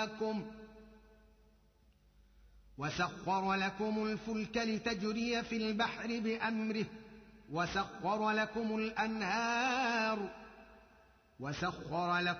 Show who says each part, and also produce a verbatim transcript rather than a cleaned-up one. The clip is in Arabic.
Speaker 1: لكم وسخر لكم الفلك لتجري في البحر بأمره وسخر لكم الأنهار وسخر لكم